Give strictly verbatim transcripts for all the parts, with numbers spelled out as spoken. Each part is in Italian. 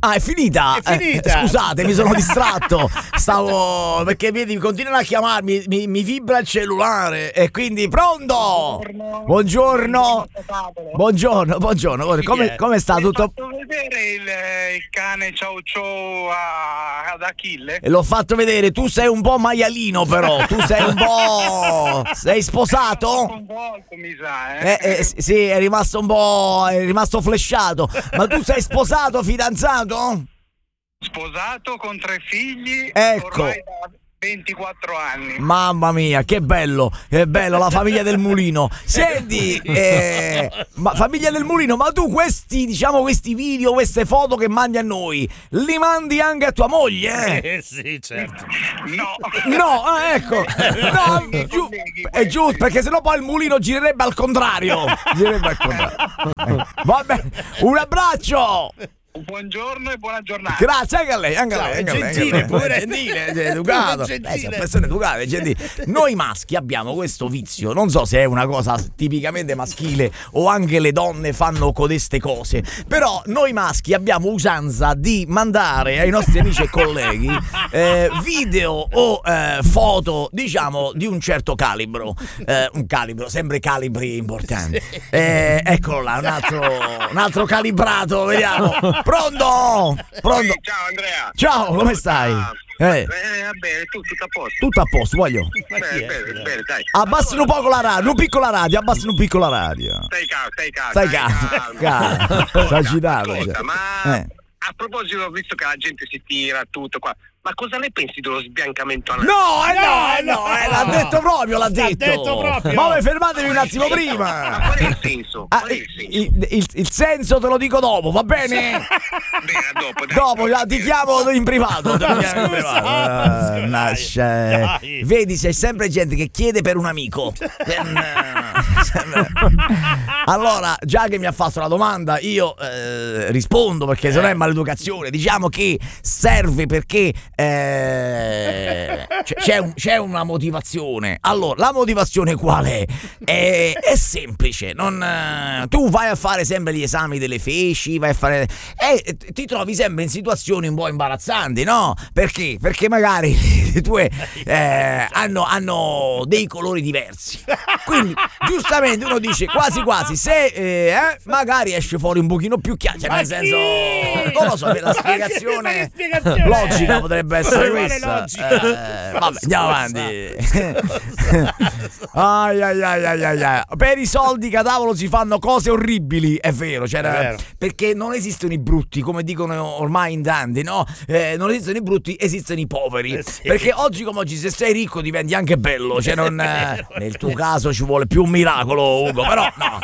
Ah, è finita? È finita. Eh, scusate, mi sono distratto. Stavo. Perché vedi, continuano a chiamarmi, mi, mi vibra il cellulare. E quindi pronto? Buongiorno. Buongiorno. Buongiorno, buongiorno. Come, come sta Hai tutto? fatto vedere il, il cane ciao ciao a- ad Achille? E l'ho fatto vedere, tu sei un po' maialino però, tu sei un po'. Sei sposato? Un volto, mi sa, eh. Eh, eh, sì, sì, è rimasto un po'. È rimasto flashato. Ma tu sei sposato, fidanzato? Sposato con tre figli, Ecco. ormai da ventiquattro anni. Mamma mia, che bello, che bello, la famiglia del mulino. Senti, eh, ma famiglia del mulino, ma tu questi, diciamo, questi video, queste foto che mandi a noi, li mandi anche a tua moglie? Eh sì, certo. No. No, ah, ecco, no, giu- è giusto, perché sennò poi il mulino girerebbe al contrario. Girerebbe al contrario. Va bene, un abbraccio. Buongiorno e buona giornata. Grazie anche a lei, anche a lei, anche a lei, gentile, anche a lei. pure. Gentile, è educato. Gentile. Eh, sono persone educate, gentili. Noi maschi abbiamo questo vizio, non so se è una cosa tipicamente maschile o anche le donne fanno codeste cose, però noi maschi abbiamo usanza di mandare ai nostri amici e colleghi eh, video o eh, foto, diciamo, di un certo calibro, eh, un calibro, sempre calibri importanti. Eh, eccolo là, un altro, un altro calibrato, vediamo. Pronto? Pronto? Sì, ciao Andrea. Ciao, come stai? Eh, Eh, va bene, tu tutto a posto. tutto a posto, voglio. Bene, bene, bene, dai. Abbassano un poco la radio, un picco la radio, abbassano un picco la radio. Stai calmo, stai calmo. Stai calmo, calmo. Sto agitato. Ascolta, cioè. ma Eh. a proposito, ho visto che la gente si tira tutto qua, ma cosa ne pensi dello sbiancamento anale? No, eh no, eh no, eh, l'ha detto proprio, l'ha detto. detto proprio. Ma voi fermatevi un attimo Ma prima. qual è il senso? Ah, Qual è il senso? il, il- il senso te lo dico dopo, va bene? Bene, dopo, dai. Dopo già ti chiamo in privato. Ti chiamo in privato. Ah, Scusa, nasce. dai. Vedi, c'è sempre gente che chiede per un amico. Allora, già che mi ha fatto la domanda, io eh, rispondo perché se no è maleducazione. Diciamo che serve perché eh, c'è, c'è un- c'è una motivazione. Allora, la motivazione qual è? È, è semplice. Non, eh, tu vai a fare sempre gli esami delle feci, vai a fare e ti trovi sempre in situazioni un po' imbarazzanti, no? Perché? Perché magari le tue eh, hanno, hanno dei colori diversi. Quindi, giustamente, uno dice quasi quasi se eh, eh, magari esce fuori un pochino più chiaro, cioè, Ma nel chi? senso, non lo so, la Ma spiegazione, che spiegazione logica potrebbe essere Quale questa. logica? Eh, vabbè, andiamo avanti. ai, ai, ai, ai, ai, ai. Per i soldi, cadavolo, si fanno cose orribili, è vero, cioè, È vero. perché non esistono i brutti, come dicono ormai in tanti, no? Eh, non esistono i brutti, esistono i poveri. Eh sì. Perché oggi come oggi, se sei ricco diventi anche bello, cioè non, eh, nel tuo caso ci vuole più un miracolo, Ugo, però no,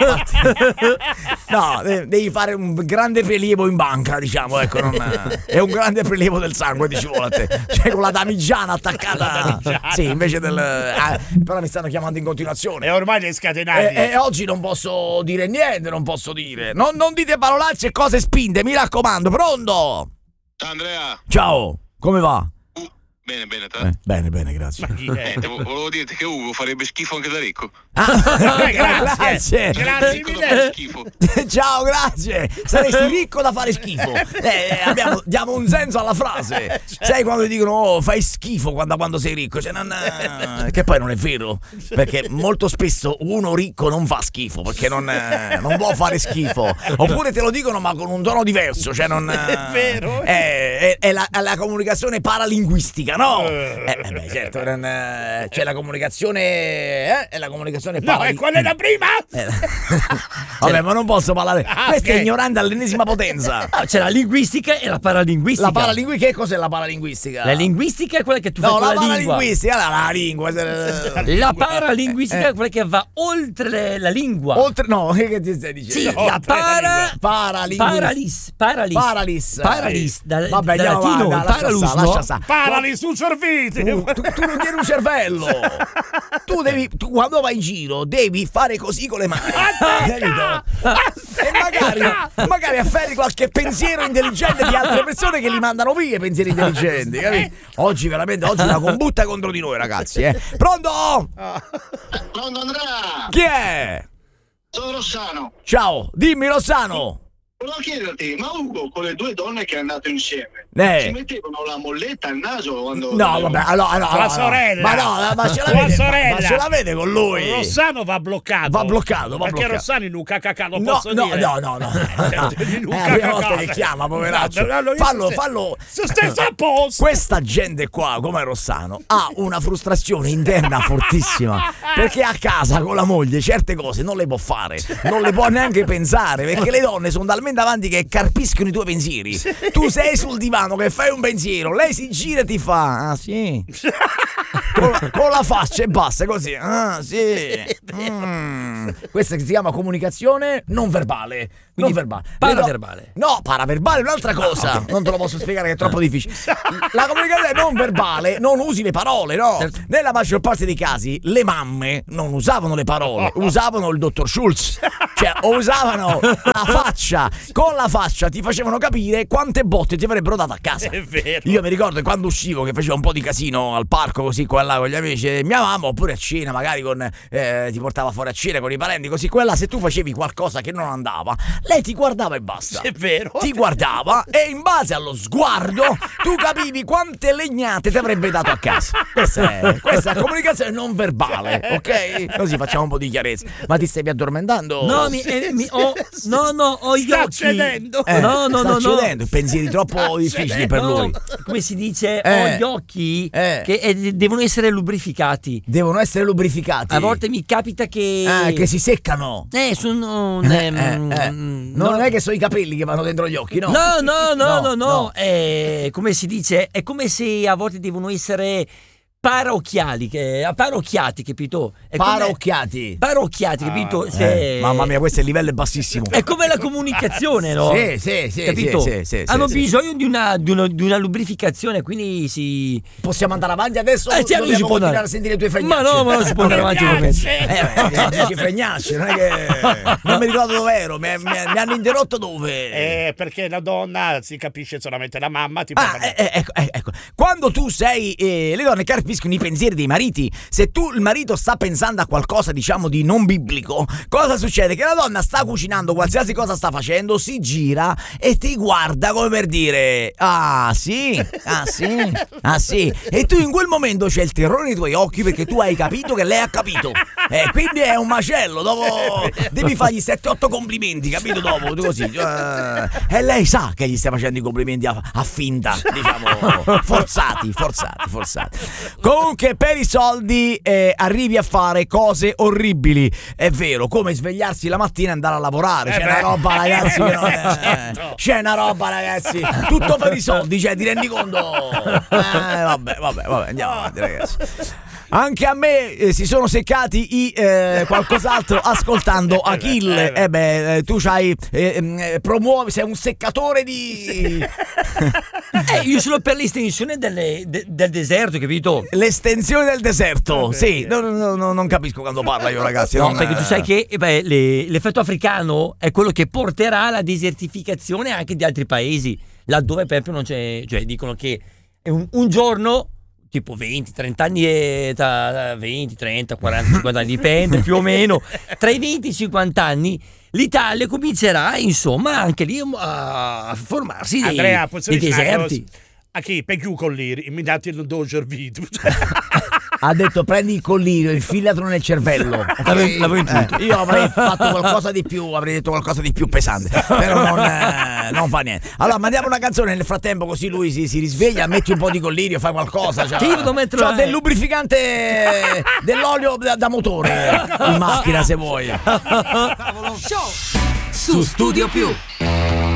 no, de- devi fare un grande prelievo in banca, diciamo, ecco, non, è un grande prelievo del sangue, ti ci vuole a te, cioè con la damigiana attaccata, sì, invece del, eh, però mi stanno chiamando in continuazione. E ormai li hai scatenati. E, e oggi non posso dire niente, non posso dire. Non, non dite parolacce e cose spinte, mi raccomando. Pronto? Ciao Andrea. Ciao, come va? Uh, bene, bene, te? Eh, bene, bene, grazie. Ma chi è? Niente, vo- volevo dirti che Ugo farebbe schifo anche da ricco. Ah, Grazie. grazie. Grazie Ricco da mille. fare schifo. Ciao, grazie. Saresti ricco da fare schifo. Eh, abbiamo, diamo un senso alla frase. Sai quando dicono oh, fai schifo quando, quando sei ricco? Cioè, non, eh, che poi non è vero. Perché molto spesso uno ricco non fa schifo. Perché non, eh, non può fare schifo. Oppure te lo dicono ma con un tono diverso. Cioè, non, È vero. È, è- è la, è la comunicazione paralinguistica, no? Eh. Eh, eh, beh, certo. non, eh, c'è la comunicazione. Eh, è la comunicazione No, paralinguistica. e qual è la prima? Eh, Vabbè, ma non posso parlare. Ah, Questa ok. è ignorante all'ennesima potenza. Ah, c'è la linguistica e la paralinguistica. La paralinguistica, che cos'è la paralinguistica? La linguistica è quella che tu No, fai la con la lingua. paralinguistica, la, la lingua. eh, La paralinguistica Eh. è quella che va oltre le- la lingua. Oltre, no, che ti stai dicendo? Sì, oltre la la para... Paralinguistica. Paralis. Paralis. Paralis. Paralis. Da, Vabbè, da andiamo latino, avanti, lascia paralus, sta, no? lascia sta. Parali su cervite. Tu, tu- tu non tieni un cervello. Tu devi, tu quando vai in giro devi fare così con le mani. Capito? E magari, magari afferri qualche pensiero intelligente di altre persone che li mandano via i pensieri intelligenti. Capito? Oggi veramente oggi una combutta contro di noi, ragazzi. Eh. Pronto? Pronto Andrea? Chi è? Sono Rossano. Ciao, dimmi Rossano. volevo chiederti, ma Ugo con le due donne che è andato insieme Eh. ci mettevano la molletta al naso quando... No, vabbè, allora, allora, Tua allora, sorella. Ma no, ma ce la Tua vede, sorella. ma ce la vede con lui. Rossano va bloccato. Va bloccato, va Perché bloccato. Rossano in un cacacà lo No, posso no, dire? no, no, no. In un È la prima cacacà. volta che chiama, poveraccio. No, no, no, io Fallo, sto- fallo. sto stesso a posto. Questa gente qua, come Rossano, ha una frustrazione interna fortissima. Perché a casa con la moglie certe cose non le può fare, non le può neanche pensare. Perché le donne sono talmente avanti che carpiscono i tuoi pensieri. Tu sei sul divano che fai un pensiero, lei si gira e ti fa: ah sì. Con la, con la faccia e basta così. Ah sì. Mm. Questa si chiama comunicazione non verbale. Quindi No, verbale. paraverbale. No, paraverbale è un'altra cosa. Non te lo posso spiegare che è troppo difficile. La comunicazione non verbale, non usi le parole, no? Certo. Nella maggior parte dei casi le mamme non usavano le parole, usavano il dottor Schulz. Cioè, o usavano la faccia. Con la faccia ti facevano capire quante botte ti avrebbero dato a casa. È vero. Io mi ricordo che quando uscivo, che facevo un po' di casino al parco, così qua e là con gli amici, mia mamma, oppure a cena, magari con eh, ti portava fuori a cena con i parenti, così quella, se tu facevi qualcosa che non andava, lei ti guardava e basta. È vero. Ti guardava e in base allo sguardo tu capivi quante legnate ti avrebbe dato a casa. Questa è, questa è comunicazione non verbale, ok? Così facciamo un po' di chiarezza. Ma ti stai addormentando? No, mi, eh, mi- ho, no, no, ho gli Sta occhi. cedendo. Eh, no, no, sta no, no. cedendo, pensieri troppo difficili per No, lui. come si dice, Eh. ho gli occhi Eh. che eh, devono essere lubrificati. Devono essere lubrificati. A volte mi capita che. Ah, che si seccano. Eh, sono. Eh, ehm, eh, eh. mm, Non è che sono i capelli che vanno dentro gli occhi, no? No, no, no, No, no, no, no. È, come si dice? È come se a volte devono essere parocchiali, che, parocchiati, capito? È come- Paraocchiati. Parocchiati, capito? Se- Eh, mamma mia, questo è il livello è bassissimo. È come la comunicazione, no? Sì, sì, sì, Capito? sì, sì, sì, Hanno sì, bisogno Di, una, di, una, di una lubrificazione, quindi si. Possiamo andare avanti adesso? Eh, sì, Dobbiamo si può continuare andare. a sentire i tuoi Ma fregnacci. no, ma non si può andare avanti come Eh, beh, dici fregnacci, non è che... Non mi ricordo dove ero, mi, mi- mi hanno interrotto dove? Eh, perché la donna si capisce solamente la mamma. Ti può Ah, parlare. eh, eh, ecco, eh, ecco. Quando tu sei, eh, le donne carpiscono i pensieri dei mariti. Se tu, il marito, sta pensando a qualcosa, diciamo, di non biblico, cosa succede? Che la donna sta cucinando, qualsiasi cosa sta facendo, si gira e ti guarda come per dire: ah sì, ah sì, ah sì. E tu in quel momento c'è il terrore nei tuoi occhi perché tu hai capito che lei ha capito. E quindi è un macello. Dopo devi fargli sette otto complimenti, capito? Dopo tu così. eh, e lei sa che gli stai facendo i complimenti a, a finta, diciamo, forzati, forzati, forzati. Comunque, per i soldi eh, arrivi a fare cose orribili. È vero, come svegliarsi la mattina e andare a lavorare. C'è Eh una beh. roba, ragazzi. Che non è- Certo. C'è una roba, ragazzi. Tutto per i soldi, cioè, ti rendi conto? Eh, vabbè, vabbè, vabbè, andiamo avanti, ragazzi. Anche a me eh, si sono seccati i eh, qualcos'altro ascoltando Achille. Eh beh, eh, tu c'hai eh, eh, promuovi, sei un seccatore di Eh, io sono per l'estensione delle- de- del deserto, capito? l'estensione del deserto. Sì, no, no, no, non capisco quando parla io, ragazzi. No, non- perché tu sai che eh, beh, le- l'effetto africano è quello che porterà alla desertificazione anche di altri paesi, laddove proprio non c'è, cioè dicono che è un, un giorno, tipo venti trenta anni, e tra venti, trenta, quaranta, cinquanta anni, dipende più o meno, tra i venti e i cinquanta anni l'Italia comincerà insomma anche lì a formarsi dei, Andrea, posso dei dire una deserti. cosa? A chi? Per chiù con l'iri, mi date il doger video. Ha detto prendi il collirio, infilatelo nel cervello. ok? L'avevo- l'avevo intuito. Eh, io avrei fatto qualcosa di più, avrei detto qualcosa di più pesante, però non, eh, non fa niente. Allora mandiamo una canzone nel frattempo, così lui si, si risveglia, metti un po' di collirio, fai qualcosa. Cioè, Sì, io devo metterlo- c'ho del lubrificante, dell'olio da, da motore in macchina se vuoi. Su Studio Più.